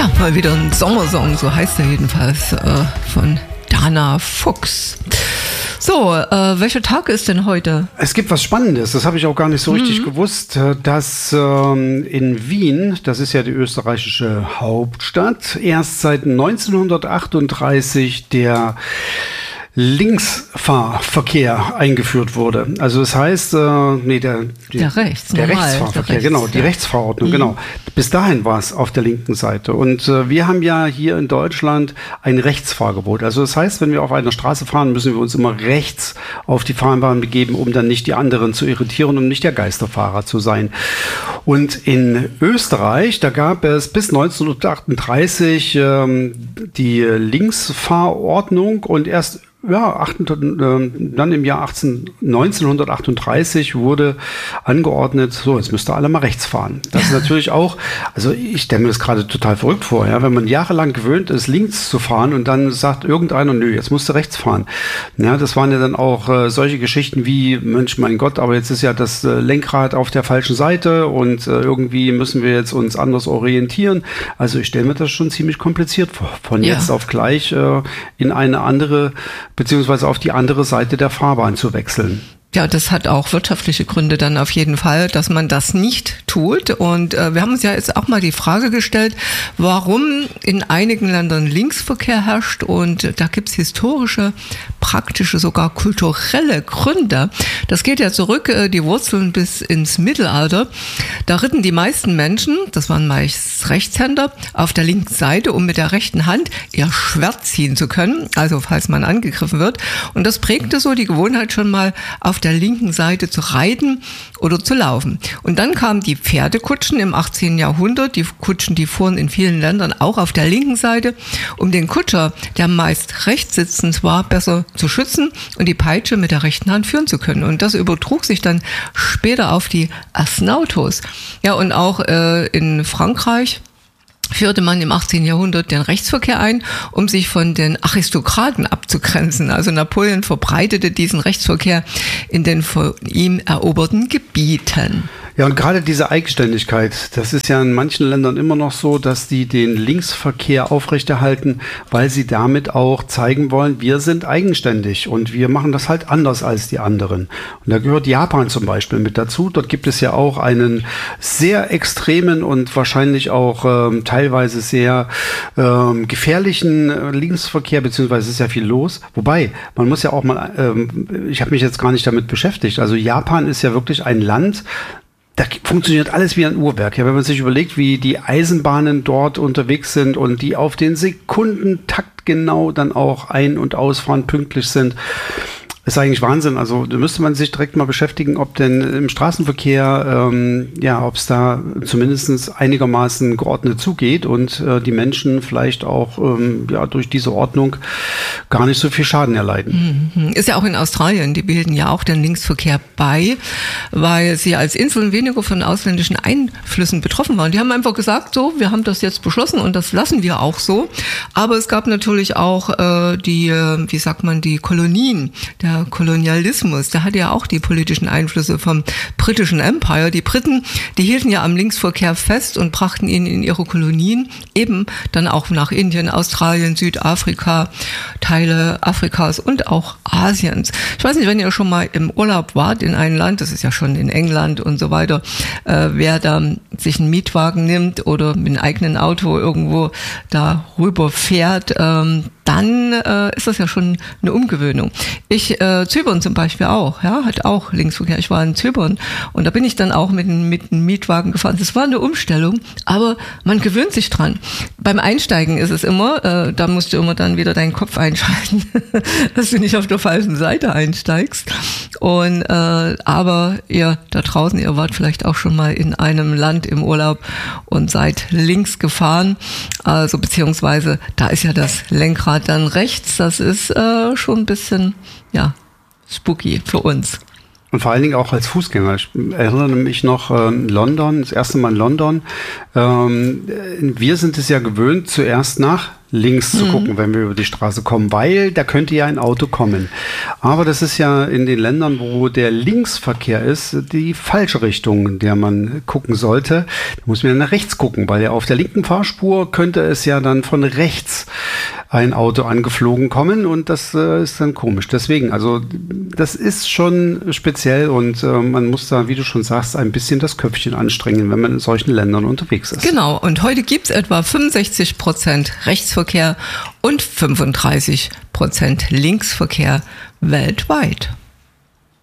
Ja, mal wieder ein Sommersong, so heißt er jedenfalls, von Dana Fuchs. So, welcher Tag ist denn heute? Es gibt was Spannendes, das habe ich auch gar nicht so richtig gewusst, dass in Wien, das ist ja die österreichische Hauptstadt, erst seit 1938 der Linksfahrverkehr eingeführt wurde. Also das heißt, der Rechtsfahrverkehr, genau, die Rechtsverordnung, genau. Bis dahin war es auf der linken Seite. Und wir haben ja hier in Deutschland ein Rechtsfahrgebot. Also das heißt, wenn wir auf einer Straße fahren, müssen wir uns immer rechts auf die Fahrbahn begeben, um dann nicht die anderen zu irritieren, um nicht der Geisterfahrer zu sein. Und in Österreich, da gab es bis 1938 die Linksfahrordnung und erst dann im Jahr 1938 wurde angeordnet, so, jetzt müsst ihr alle mal rechts fahren. Das ist natürlich auch, also ich stelle mir das gerade total verrückt vor, ja, wenn man jahrelang gewöhnt ist, links zu fahren und dann sagt irgendeiner, nö, jetzt musst du rechts fahren. Ja, das waren ja dann auch solche Geschichten wie, Mensch, mein Gott, aber jetzt ist ja das Lenkrad auf der falschen Seite und irgendwie müssen wir jetzt uns anders orientieren. Also ich stelle mir das schon ziemlich kompliziert vor, von jetzt auf gleich in eine andere beziehungsweise auf die andere Seite der Fahrbahn zu wechseln. Ja, das hat auch wirtschaftliche Gründe dann auf jeden Fall, dass man das nicht tut. Und wir haben uns ja jetzt auch mal die Frage gestellt, warum in einigen Ländern Linksverkehr herrscht. Und da gibt's historische, praktische, sogar kulturelle Gründe. Das geht ja zurück, die Wurzeln bis ins Mittelalter. Da ritten die meisten Menschen, das waren meist Rechtshänder, auf der linken Seite, um mit der rechten Hand ihr Schwert ziehen zu können, also falls man angegriffen wird. Und das prägte so die Gewohnheit schon mal auf der linken Seite zu reiten oder zu laufen. Und dann kamen die Pferdekutschen im 18. Jahrhundert. Die Kutschen, die fuhren in vielen Ländern auch auf der linken Seite, um den Kutscher, der meist rechts sitzend war, besser zu schützen und die Peitsche mit der rechten Hand führen zu können. Und das übertrug sich dann später auf die ersten Autos. Ja, und auch in Frankreich führte man im 18. Jahrhundert den Rechtsverkehr ein, um sich von den Aristokraten abzugrenzen. Also Napoleon verbreitete diesen Rechtsverkehr in den von ihm eroberten Gebieten. Ja, und gerade diese Eigenständigkeit, das ist ja in manchen Ländern immer noch so, dass die den Linksverkehr aufrechterhalten, weil sie damit auch zeigen wollen, wir sind eigenständig und wir machen das halt anders als die anderen. Und da gehört Japan zum Beispiel mit dazu. Dort gibt es ja auch einen sehr extremen und wahrscheinlich auch teilweise sehr gefährlichen Linksverkehr, beziehungsweise ist ja viel los. Wobei, man muss ja auch mal, ich habe mich jetzt gar nicht damit beschäftigt, also Japan ist ja wirklich ein Land, da funktioniert alles wie ein Uhrwerk. Ja, wenn man sich überlegt, wie die Eisenbahnen dort unterwegs sind und die auf den Sekundentakt genau dann auch ein- und ausfahren, pünktlich sind, ist eigentlich Wahnsinn. Also da müsste man sich direkt mal beschäftigen, ob denn im Straßenverkehr, ob es da zumindest einigermaßen geordnet zugeht und die Menschen vielleicht auch durch diese Ordnung gar nicht so viel Schaden erleiden. Ist ja auch in Australien, die bilden ja auch den Linksverkehr bei, weil sie als Inseln weniger von ausländischen Einflüssen betroffen waren. Die haben einfach gesagt, so, wir haben das jetzt beschlossen und das lassen wir auch so. Aber es gab natürlich auch die Kolonien, der Kolonialismus, der hatte ja auch die politischen Einflüsse vom britischen Empire. Die Briten, die hielten ja am Linksverkehr fest und brachten ihn in ihre Kolonien, eben dann auch nach Indien, Australien, Südafrika, Teile Afrikas und auch Asiens. Ich weiß nicht, wenn ihr schon mal im Urlaub wart in einem Land, das ist ja schon in England und so weiter, wer da sich einen Mietwagen nimmt oder mit einem eigenen Auto irgendwo da rüber fährt, dann ist das ja schon eine Umgewöhnung. Zypern zum Beispiel auch, ja, hat auch Linksverkehr. Ich war in Zypern und da bin ich dann auch mit einem Mietwagen gefahren. Das war eine Umstellung, aber man gewöhnt sich dran. Beim Einsteigen ist es immer, da musst du immer dann wieder deinen Kopf einschalten, dass du nicht auf der falschen Seite einsteigst. Und aber ihr da draußen, ihr wart vielleicht auch schon mal in einem Land im Urlaub und seid links gefahren, also beziehungsweise da ist ja das Lenkrad dann rechts. Das ist schon ein bisschen spooky für uns. Und vor allen Dingen auch als Fußgänger. Ich erinnere mich noch London, das erste Mal in London. Wir sind es ja gewöhnt, zuerst nach links zu gucken, wenn wir über die Straße kommen, weil da könnte ja ein Auto kommen. Aber das ist ja in den Ländern, wo der Linksverkehr ist, die falsche Richtung, in der man gucken sollte. Da muss man ja nach rechts gucken, weil ja auf der linken Fahrspur könnte es ja dann von rechts ein Auto angeflogen kommen und das ist dann komisch. Deswegen, also das ist schon speziell und man muss da, wie du schon sagst, ein bisschen das Köpfchen anstrengen, wenn man in solchen Ländern unterwegs ist. Genau, und heute gibt es etwa 65% Rechtsverkehr und 35% Linksverkehr weltweit.